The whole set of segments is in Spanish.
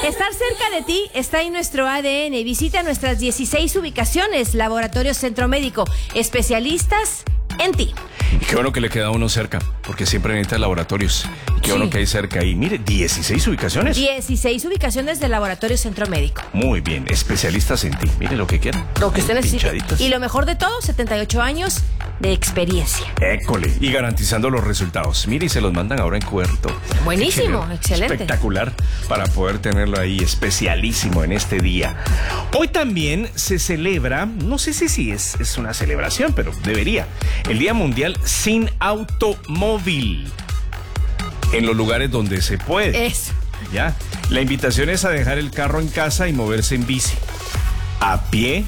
Estar cerca de ti está en nuestro ADN. Visita nuestras 16 ubicaciones. Laboratorio Centro Médico, especialistas en ti. Y qué bueno que le queda a uno cerca, porque siempre necesita laboratorios. Y qué bueno que hay cerca ahí. Mire, 16 ubicaciones. 16 ubicaciones del Laboratorio Centro Médico. Muy bien, especialistas en ti. Mire lo que quieran. Lo que usted necesite. Pinchaditas. Y lo mejor de todo, 78 años de experiencia. École. Y garantizando los resultados. Mire, y se los mandan ahora en QR. Buenísimo, excelente. Espectacular para poder tenerlo ahí, especialísimo en este día. Hoy también se celebra, no sé si es una celebración, pero debería, el Día Mundial sin Automóvil. En los lugares donde se puede. Eso. Ya. La invitación es a dejar el carro en casa y moverse en bici. A pie.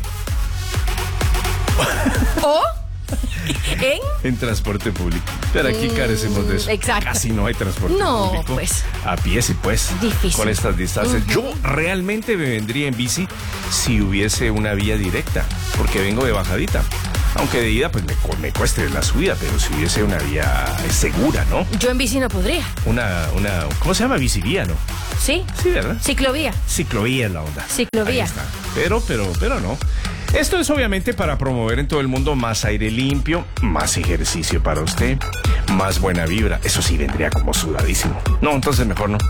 O en transporte público. Pero aquí carecemos de eso. Exacto. Casi no hay transporte público. No, pues. A pie sí, pues. Difícil. Con estas distancias. Yo realmente me vendría en bici si hubiese una vía directa, porque vengo de bajadita. Aunque de ida, pues me cueste la subida, pero si hubiese una vía segura, ¿no? Yo en bici no podría. ¿Cómo se llama? Bicivía, ¿no? Sí. Sí, ¿verdad? Ciclovía. Ciclovía es la onda. Ciclovía. Ahí está. Pero no. Esto es obviamente para promover en todo el mundo más aire limpio, más ejercicio para usted, más buena vibra. Eso sí vendría como sudadísimo. No, entonces mejor no.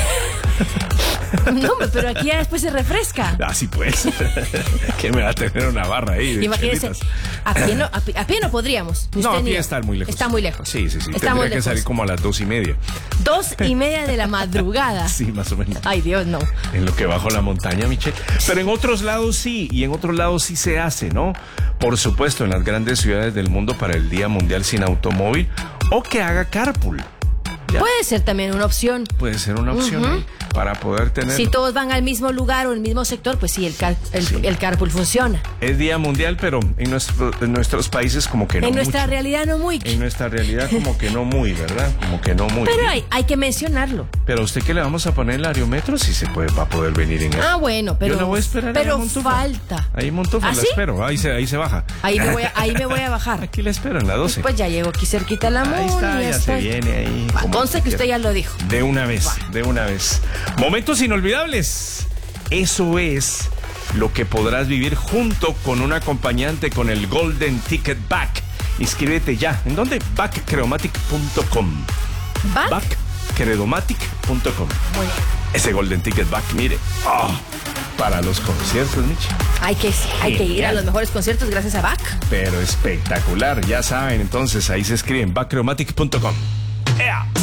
No, pero aquí ya después se refresca. Así pues. Que me va a tener una barra ahí. Imagínese, a pie no podríamos. No, a pie está muy lejos. Está muy lejos. Sí. Está muy Tendría que salir como a las 2:30. 2:30 de la madrugada. Sí, más o menos. Ay, Dios, no. En lo que bajo la montaña, Michelle. Pero en otros lados sí, y en otros lados sí se hace, ¿no? Por supuesto, en las grandes ciudades del mundo para el Día Mundial sin Automóvil, o que haga carpool. ¿Ya? Puede ser también una opción. Puede ser una opción ahí, para poder tener. Si todos van al mismo lugar o al mismo sector, pues sí, el carpool funciona. Es Día Mundial, pero en nuestros países como que no. En nuestra mucho. realidad no muy. En nuestra realidad como que no muy, ¿verdad? Como que no muy. Pero hay que mencionarlo. Pero ¿a usted qué le vamos a poner el aerómetro? Si se puede, va a poder venir en eso. Ah, bueno, pero. Yo la voy a esperar. Pero ahí en Montufa. falta. Ahí en Montufa ¿Ah, la sí? espero. Ahí se baja. Ahí me voy a bajar. Aquí la espero en la 12. Pues ya llego aquí cerquita a la Ahí está, ya se viene ahí. Conste que usted ya lo dijo. De una vez. Momentos inolvidables. Eso es lo que podrás vivir junto con un acompañante con el Golden Ticket Back. Inscríbete ya. ¿En dónde? Backcredomatic.com. Backcredomatic.com. Muy bien. Ese Golden Ticket Back, mire. Para los conciertos, Michi. Hay que ir a los mejores conciertos gracias a Back. Pero espectacular, ya saben. Entonces ahí se escriben backcredomatic.com. ¡Ea!